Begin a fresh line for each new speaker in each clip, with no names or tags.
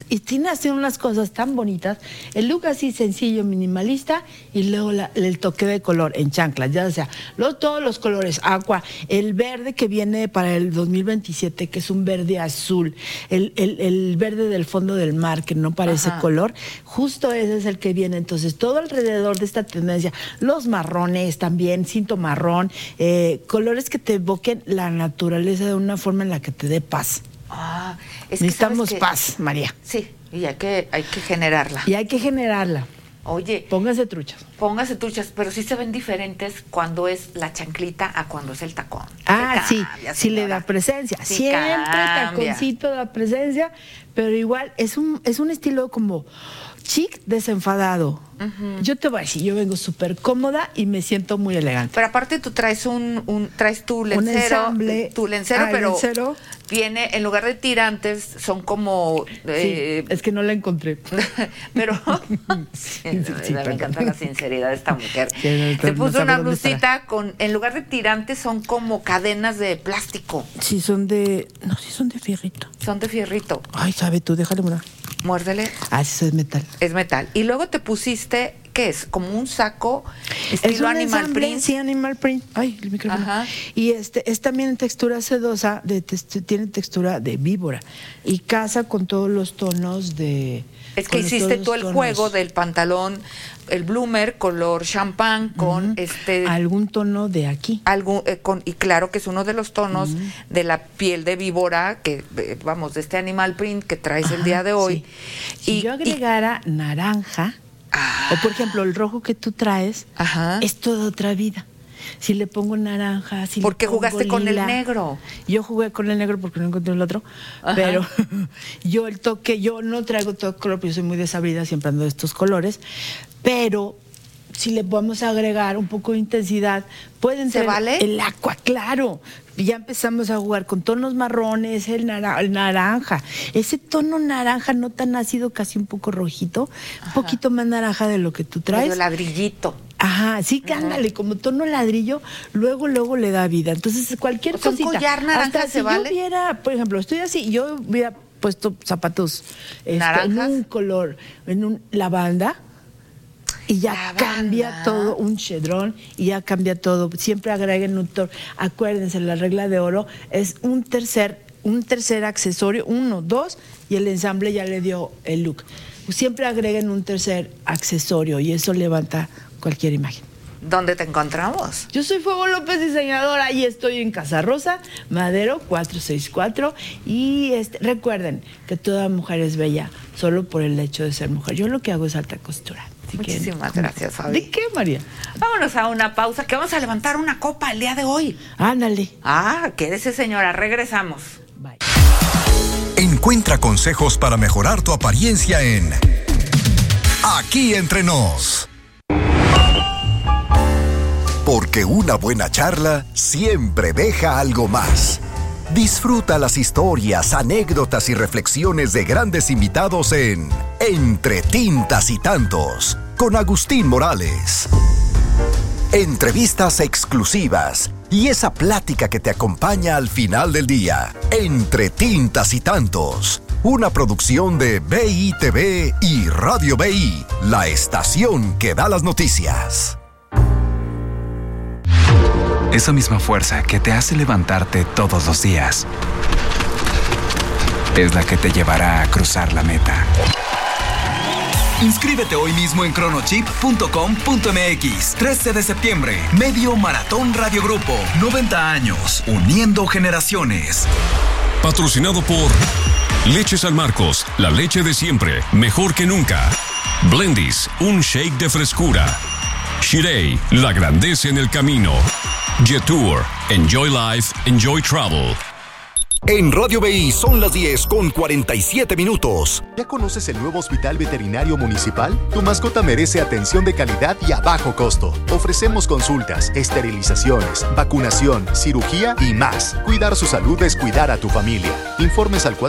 y tiene así unas cosas tan bonitas. El look así sencillo, minimalista, y luego el toque de color en chanclas, ya sea todos los colores, aqua, el verde que viene para el 2027, que es un verde azul, el verde del fondo del mar, que no parece color, justo ese es el que viene. Entonces, todo alrededor de esta tendencia, los marrones también, cinto marrón, colores que te evoquen la naturaleza de una forma en la que te dé paz.
Es que
necesitamos paz, María.
Sí, y hay que generarla.
Y hay que generarla.
Oye,
póngase truchas,
pero sí se ven diferentes cuando es la chanclita a cuando es el tacón.
Sí le da presencia. Sí, siempre taconcito da presencia, pero igual es un estilo como chic, desenfadado. Yo te voy a decir, yo vengo súper cómoda y me siento muy elegante.
Pero aparte tú traes traes tu lencero, pero lencero viene, en lugar de tirantes, son como...
es que no la encontré.
Pero me encanta la sinceridad de esta mujer. Se puso una blusita en lugar de tirantes, son como cadenas de plástico.
Sí, son de fierrito.
Son de fierrito.
Ay, sabe tú, déjale una.
Muérdele.
Eso es metal.
Es metal. Y luego te pusiste, ¿qué es? Como un saco estilo animal print.
Sí, animal print. Ay, el micrófono. Y es también en textura sedosa, tiene textura de víbora. Y casa con todos los tonos de...
Es que hiciste tú el juego del pantalón, el bloomer color champán con
algún tono de aquí.
Y claro que es uno de los tonos de la piel de víbora, que vamos, de este animal print que traes el día de hoy.
Sí. Si yo agregara naranja, o por ejemplo el rojo que tú traes, es toda otra vida. Si le pongo naranja,
¿por qué jugaste
lila,
con el negro?
Yo jugué con el negro porque no encontré el otro, pero yo no traigo todo color, porque yo soy muy desabrida, siempre ando de estos colores, pero si le podemos agregar un poco de intensidad, pueden ser el aqua, claro. Ya empezamos a jugar con tonos marrones, el naranja. Ese tono naranja no tan ácido, casi un poco rojito, un poquito más naranja de lo que tú traes.
Medio ladrillito.
Sí, ándale, como tono ladrillo, luego le da vida. Entonces, cualquier cosita.
¿Un collar naranja
hasta si yo hubiera, por ejemplo, estoy así, yo hubiera puesto zapatos en un color, en un lavanda, y ya cambia todo, un chedrón, y ya cambia todo. Siempre agreguen un tono. Acuérdense, la regla de oro es un tercer accesorio, 1, 2, y el ensamble ya le dio el look. Siempre agreguen un tercer accesorio y eso levanta cualquier imagen.
¿Dónde te encontramos?
Yo soy Fuego López, diseñadora, y estoy en Casa Rosa, Madero 464. Y recuerden que toda mujer es bella solo por el hecho de ser mujer. Yo lo que hago es alta costura.
Muchísimas gracias, Fabi.
¿De qué, María?
Vámonos a una pausa, que vamos a levantar una copa el día de hoy.
Ándale.
Quédese, señora, regresamos.
Bye.
Encuentra consejos para mejorar tu apariencia en Aquí Entre Nos. Porque una buena charla siempre deja algo más. Disfruta las historias, anécdotas y reflexiones de grandes invitados en Entre Tintas y Tantos, con Agustín Morales. Entrevistas exclusivas y esa plática que te acompaña al final del día. Entre Tintas y Tantos, una producción de BITV y Radio BI, la estación que da las noticias.
Esa misma fuerza que te hace levantarte todos los días es la que te llevará a cruzar la meta.
Inscríbete hoy mismo en chronochip.com.mx. 13 de septiembre, Medio Maratón Radio Grupo. 90 años, uniendo generaciones.
Patrocinado por Leche San Marcos, la leche de siempre, mejor que nunca. Blendies, un shake de frescura. Shirei, la grandeza en el camino. Jetour, enjoy life, enjoy travel.
En Radio BI son las 10:47.
¿Ya conoces el nuevo Hospital Veterinario Municipal? Tu mascota merece atención de calidad y a bajo costo. Ofrecemos consultas, esterilizaciones, vacunación, cirugía y más. Cuidar su salud es cuidar a tu familia. Informes al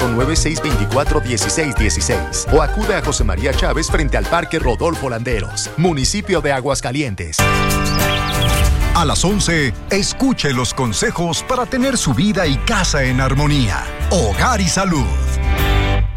449-624-1616 o acude a José María Chávez frente al Parque Rodolfo Landeros, municipio de Aguascalientes.
A las 11, escuche los consejos para tener su vida y casa en armonía. Hogar y Salud.